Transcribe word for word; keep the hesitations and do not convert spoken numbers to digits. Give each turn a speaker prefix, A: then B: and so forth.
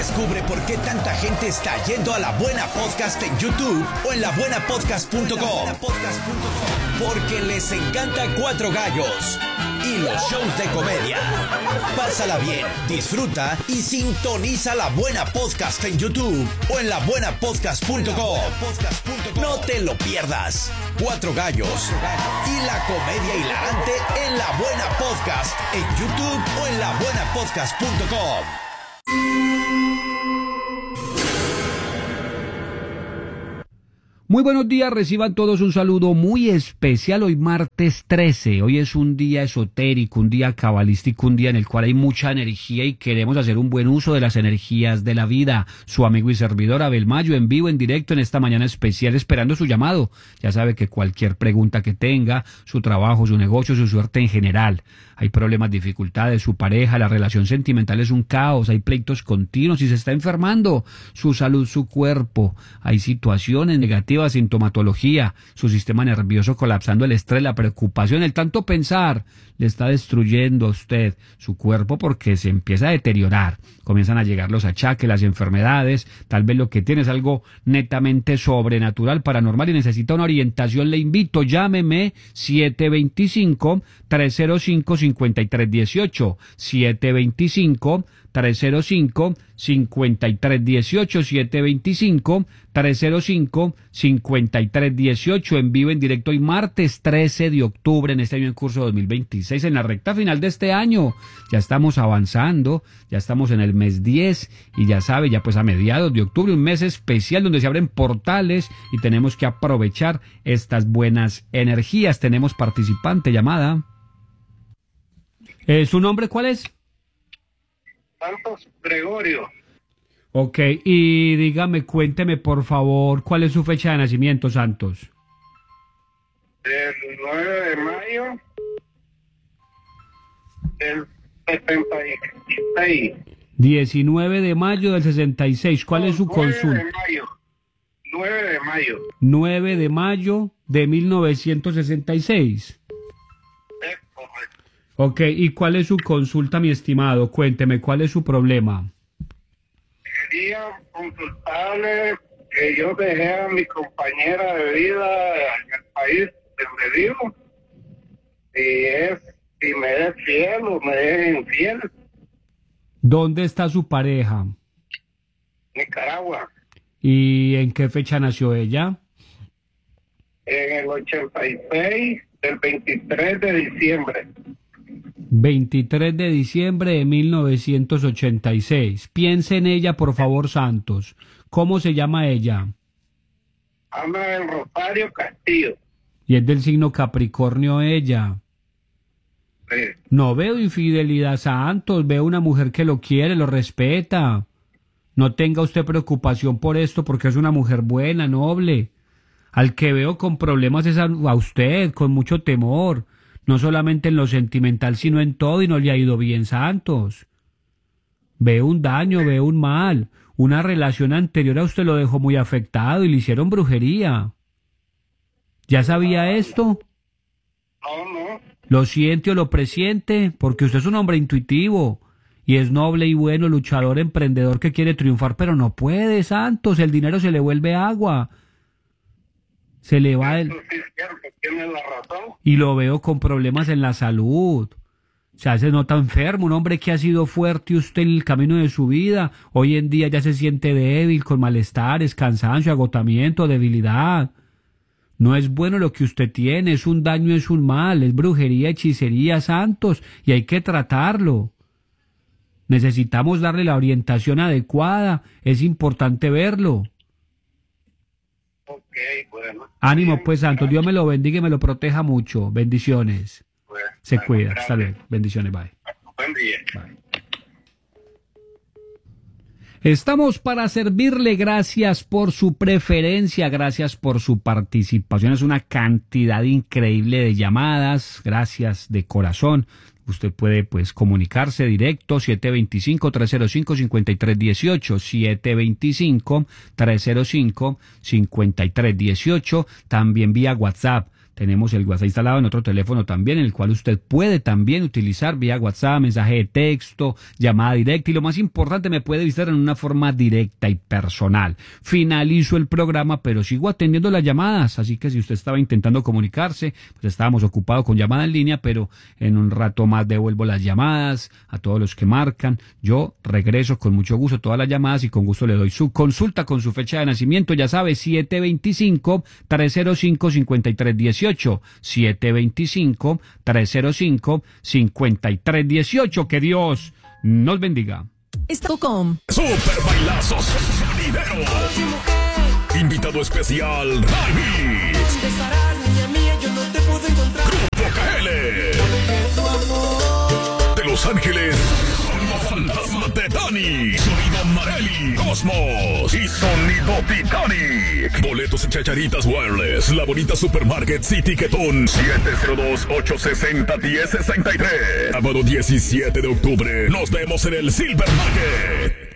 A: Descubre por qué tanta gente está yendo a La Buena Podcast en YouTube o en la buena podcast punto com. Porque les encanta Cuatro Gallos y los shows de comedia. Pásala bien, disfruta y sintoniza La Buena Podcast en YouTube o en la buena podcast punto com. No te lo pierdas. Cuatro Gallos y la comedia hilarante en La Buena Podcast en YouTube o en la buena podcast punto com.
B: Muy buenos días, reciban todos un saludo muy especial hoy martes trece. Hoy es un día esotérico, un día cabalístico, un día en el cual hay mucha energía y queremos hacer un buen uso de las energías de la vida. Su amigo y servidor Abel Mayo en vivo, en directo en esta mañana especial esperando su llamado. Ya sabe que cualquier pregunta que tenga, su trabajo, su negocio, su suerte en general. Hay problemas, dificultades, su pareja, la relación sentimental es un caos, hay pleitos continuos y se está enfermando. Su salud, su cuerpo, hay situaciones negativas, sintomatología, su sistema nervioso colapsando, el estrés, la preocupación, el tanto pensar, le está destruyendo a usted su cuerpo porque se empieza a deteriorar. Comienzan a llegar los achaques, las enfermedades, tal vez lo que tiene es algo netamente sobrenatural, paranormal y necesita una orientación. Le invito, llámeme siete dos cinco, tres cero cinco, cinco tres uno ocho, siete dos cinco, tres cero cinco, cinco tres uno ocho, siete dos cinco, tres cero cinco, cinco tres uno ocho, en vivo, en directo, hoy martes trece de octubre en este año en curso dos mil veintiséis, en la recta final de este año. Ya estamos avanzando, ya estamos en el mes diez y ya sabe, ya pues a mediados de octubre, un mes especial donde se abren portales y tenemos que aprovechar estas buenas energías. Tenemos participante, llamada. Eh, ¿Su nombre cuál es?
C: Santos Gregorio.
B: Ok, y dígame, cuénteme por favor, ¿cuál es su fecha de nacimiento, Santos?
C: El nueve de mayo del sesenta y seis.
B: diecinueve de mayo del sesenta y seis. ¿Cuál no, es su consulta?
C: nueve de mayo. nueve de mayo.
B: nueve de mayo de mil novecientos sesenta y seis.
C: Es correcto.
B: Ok, ¿y cuál es su consulta, mi estimado? Cuénteme, ¿cuál es su problema?
C: Quería consultarle que yo dejé a mi compañera de vida en el país donde vivo, y es si me es fiel o me es infiel.
B: ¿Dónde está su pareja?
C: Nicaragua.
B: ¿Y en qué fecha nació ella?
C: En el ochenta y seis, del veintitrés de diciembre.
B: veintitrés de diciembre de mil novecientos ochenta y seis. Piense en ella, por favor, Santos. ¿Cómo se llama ella?
C: Ana del Rosario Castillo.
B: Y es del signo Capricornio ella.
C: Sí.
B: No veo infidelidad, Santos. Veo una mujer que lo quiere, lo respeta. No tenga usted preocupación por esto porque es una mujer buena, noble. Al que veo con problemas es a, a usted, con mucho temor. No solamente en lo sentimental, sino en todo, y no le ha ido bien, Santos. Veo un daño, veo un mal. Una relación anterior a usted lo dejó muy afectado y le hicieron brujería. ¿Ya sabía esto?
C: No, no.
B: ¿Lo siente o lo presiente? Porque usted es un hombre intuitivo y es noble y bueno, luchador, emprendedor que quiere triunfar, pero no puede, Santos. El dinero se le vuelve agua. Se le va el...
C: Eso sí es cierto, tiene la razón.
B: Y lo veo con problemas en la salud. O sea, se nota enfermo, un hombre que ha sido fuerte usted en el camino de su vida. Hoy en día ya se siente débil, con malestares, cansancio, agotamiento, debilidad. No es bueno lo que usted tiene, es un daño, es un mal, es brujería, hechicería, Santos, y hay que tratarlo. Necesitamos darle la orientación adecuada, es importante verlo.
C: Ok, bueno.
B: Ánimo pues, Santos, Dios me lo bendiga y me lo proteja mucho. Bendiciones.
C: Bueno,
B: Se
C: bueno,
B: cuida,
C: gracias.
B: hasta luego. Bendiciones, bye.
C: Buen día.
B: Bye. Estamos para servirle, gracias por su preferencia, gracias por su participación, es una cantidad increíble de llamadas, gracias de corazón. Usted puede pues comunicarse directo siete dos cinco, tres cero cinco, cinco tres uno ocho, siete dos cinco, tres cero cinco, cinco tres uno ocho, también vía WhatsApp tenemos el WhatsApp instalado en otro teléfono también, en el cual usted puede también utilizar vía WhatsApp, mensaje de texto, llamada directa y lo más importante, me puede visitar en una forma directa y personal. Finalizo el programa, pero sigo atendiendo las llamadas, así que si usted estaba intentando comunicarse, pues estábamos ocupados con llamada en línea, pero en un rato más devuelvo las llamadas a todos los que marcan. Yo regreso con mucho gusto todas las llamadas y con gusto le doy su consulta con su fecha de nacimiento, ya sabe, siete dos cinco, tres cero cinco, cinco tres uno ocho, siete dos cinco, tres cero cinco, cinco tres uno ocho, que Dios nos bendiga.
D: Estocom.
E: Super bailazos sonideros. Invitado especial, Raimi.
F: ¿Dónde estarás, niña mía? Yo no te puedo encontrar.
E: Grupo K L.
F: Tu amor.
E: De Los Ángeles, Sonido Fantasma Titanic. Sonido Marelli, Cosmos. Y Sonido Titanic. Boletos en Chacharitas Wireless, La Bonita Supermarket City Ketón. siete cero dos, ocho seis cero, uno cero seis tres. Sábado diecisiete de octubre. Nos vemos en el Silver Market.